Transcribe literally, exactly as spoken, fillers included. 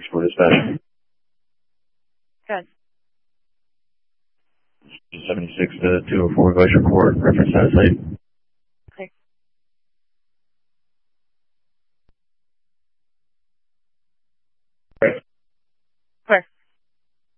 for dispatch. Good. seventy-six to two oh four Glacier Court, reference that site.